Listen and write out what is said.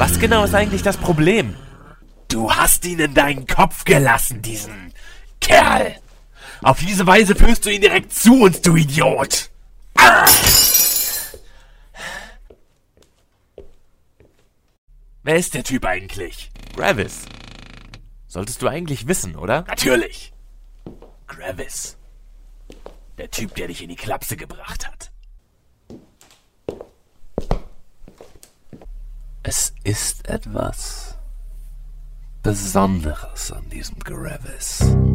Was genau ist eigentlich das Problem? Du hast ihn in deinen Kopf gelassen, diesen Kerl. Auf diese Weise führst du ihn direkt zu uns, du Idiot. Ah! Wer ist der Typ eigentlich? Gravis. Solltest du eigentlich wissen, oder? Natürlich. Gravis. Der Typ, der dich in die Klapse gebracht hat. Es ist etwas Besonderes an diesem Gravis.